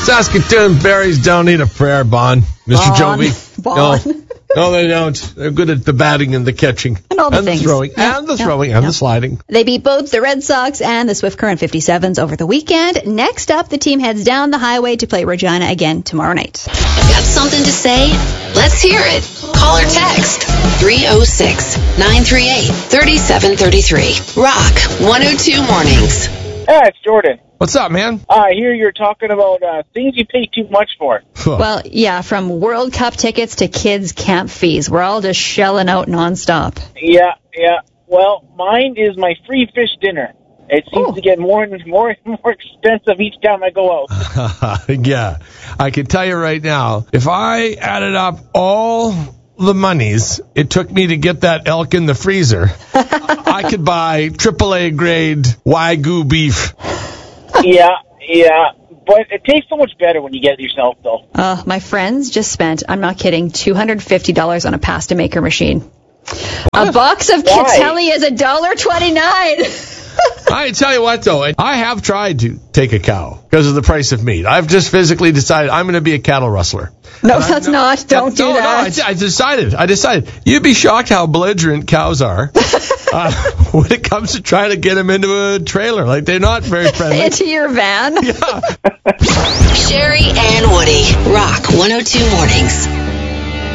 Saskatoon berries don't need a prayer, Bon. Mr. Jovi. Bon. No, they don't. They're good at the batting and the catching. And all the things. The throwing. Yeah, and the throwing and the sliding. They beat both the Red Sox and the Swift Current 57s over the weekend. Next up, the team heads down the highway to play Regina again tomorrow night. Got something to say? Let's hear it. Call or text 306-938-3733. Rock 102 Mornings. Yeah, it's Jordan. What's up, man? I hear you're talking about things you pay too much for. Well, yeah, from World Cup tickets to kids' camp fees. We're all just shelling out nonstop. Yeah. Well, mine is my free fish dinner. It seems to get more and more expensive each time I go out. Yeah. I can tell you right now, if I added up all the monies it took me to get that elk in the freezer, I could buy AAA grade Wagyu beef. Yeah. But it tastes so much better when you get it yourself, though. My friends just spent, I'm not kidding, $250 on a pasta maker machine. A box of Catelli is $1.29. I tell you what, though, I have tried to take a cow because of the price of meat. I've just physically decided I'm going to be a cattle rustler. No, that's not. Don't do that. No, I decided. You'd be shocked how belligerent cows are when it comes to trying to get them into a trailer. Like, they're not very friendly. Into your van? Yeah. Sherry and Woody, Rock 102 Mornings.